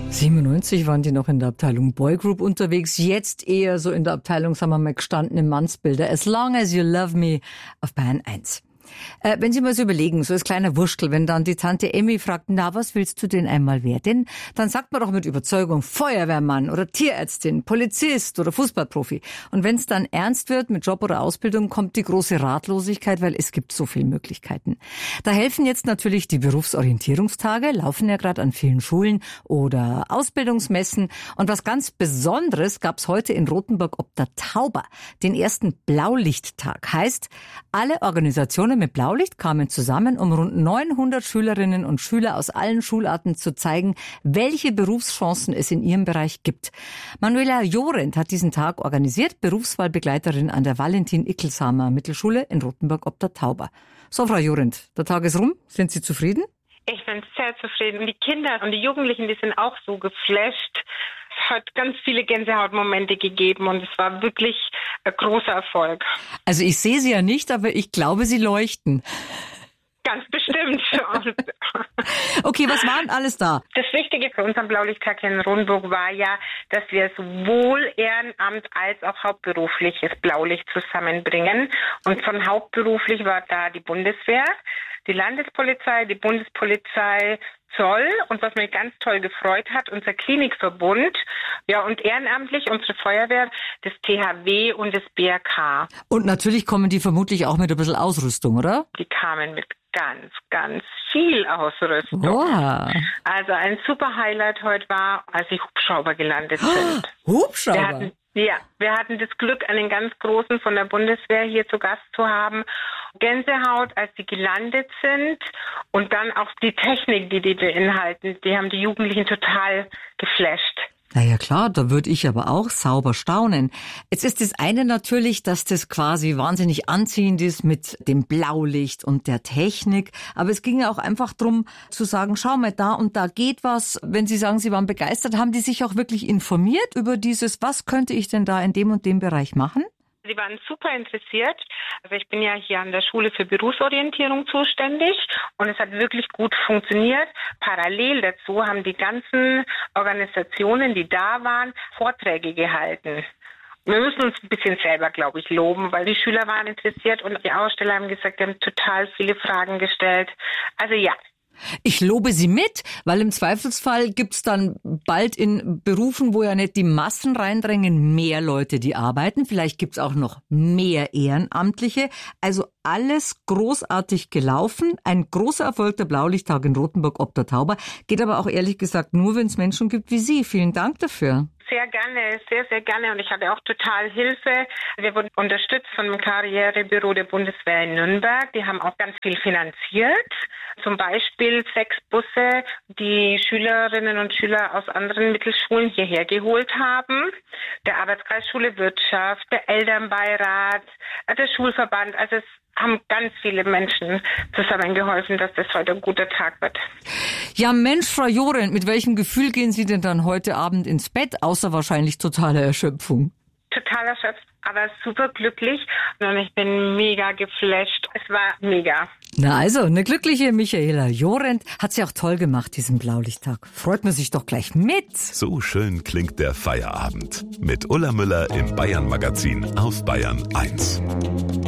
97 waren die noch in der Abteilung Boygroup unterwegs, jetzt eher so in der Abteilung, sagen wir mal, gestandene Mannsbilder. As Long As You Love Me auf Bayern 1. Wenn Sie mal so überlegen, so als kleiner Wurstel, wenn dann die Tante Emmy fragt, na, was willst du denn einmal werden? Dann sagt man doch mit Überzeugung Feuerwehrmann oder Tierärztin, Polizist oder Fußballprofi. Und wenn es dann ernst wird mit Job oder Ausbildung, kommt die große Ratlosigkeit, weil es gibt so viele Möglichkeiten. Da helfen jetzt natürlich die Berufsorientierungstage, laufen ja gerade an vielen Schulen oder Ausbildungsmessen. Und was ganz Besonderes gab es heute in Rothenburg ob der Tauber, den ersten Blaulichttag. Heißt, alle Organisationen mit Blaulicht kamen zusammen, um rund 900 Schülerinnen und Schüler aus allen Schularten zu zeigen, welche Berufschancen es in ihrem Bereich gibt. Manuela Jorent hat diesen Tag organisiert, Berufswahlbegleiterin an der Valentin-Ickelsamer Mittelschule in Rothenburg ob der Tauber. So, Frau Jorent, der Tag ist rum. Sind Sie zufrieden? Ich bin sehr zufrieden. Und die Kinder und die Jugendlichen, die sind auch so geflasht. Es hat ganz viele Gänsehautmomente gegeben und es war wirklich ein großer Erfolg. Also ich sehe Sie ja nicht, aber ich glaube, Sie leuchten. Ganz bestimmt. Okay, was war denn alles da? Das Wichtige für unseren Blaulichttag in Rothenburg war ja, dass wir sowohl Ehrenamt als auch hauptberufliches Blaulicht zusammenbringen. Und von hauptberuflich war da die Bundeswehr, die Landespolizei, die Bundespolizei, Zoll und was mich ganz toll gefreut hat, unser Klinikverbund, ja, und ehrenamtlich unsere Feuerwehr, das THW und das BRK. Und natürlich kommen die vermutlich auch mit ein bisschen Ausrüstung, oder? Die kamen mit ganz viel Ausrüstung. Wow. Also ein super Highlight heute war, als die Hubschrauber gelandet sind. Hubschrauber? Wir hatten das Glück, einen ganz großen von der Bundeswehr hier zu Gast zu haben. Gänsehaut, als sie gelandet sind und dann auch die Technik, die beinhalten, die haben die Jugendlichen total geflasht. Na ja klar, da würde ich aber auch sauber staunen. Jetzt ist das eine natürlich, dass das quasi wahnsinnig anziehend ist mit dem Blaulicht und der Technik. Aber es ging ja auch einfach drum zu sagen, schau mal, da und da geht was. Wenn Sie sagen, Sie waren begeistert, haben die sich auch wirklich informiert über dieses, was könnte ich denn da in dem und dem Bereich machen? Sie waren super interessiert. Also ich bin ja hier an der Schule für Berufsorientierung zuständig und es hat wirklich gut funktioniert. Parallel dazu haben die ganzen Organisationen, die da waren, Vorträge gehalten. Wir müssen uns ein bisschen selber, glaube ich, loben, weil die Schüler waren interessiert und die Aussteller haben gesagt, die haben total viele Fragen gestellt. Also ja. Ich lobe Sie mit, weil im Zweifelsfall gibt's dann bald in Berufen, wo ja nicht die Massen reindrängen, mehr Leute, die arbeiten. Vielleicht gibt's auch noch mehr Ehrenamtliche. Also alles großartig gelaufen. Ein großer Erfolg der Blaulichttag in Rothenburg ob der Tauber. Geht aber auch ehrlich gesagt nur, wenn es Menschen gibt wie Sie. Vielen Dank dafür. Sehr gerne, sehr gerne. Und ich hatte auch total Hilfe. Wir wurden unterstützt von dem Karrierebüro der Bundeswehr in Nürnberg. Die haben auch ganz viel finanziert. Zum Beispiel 6 Busse, die Schülerinnen und Schüler aus anderen Mittelschulen hierher geholt haben. Der Arbeitskreis Schule Wirtschaft, der Elternbeirat, der Schulverband. Also es haben ganz viele Menschen zusammengeholfen, dass das heute ein guter Tag wird. Ja Mensch, Frau Jorent, mit welchem Gefühl gehen Sie denn dann heute Abend ins Bett, außer wahrscheinlich totaler Erschöpfung? Total erschöpft, aber super glücklich und ich bin mega geflasht. Es war mega. Na also, eine glückliche Michaela Jorent hat sie auch toll gemacht, diesen Blaulichttag. Freut man sich doch gleich mit. So schön klingt der Feierabend. Mit Ulla Müller im Bayern Magazin auf Bayern 1.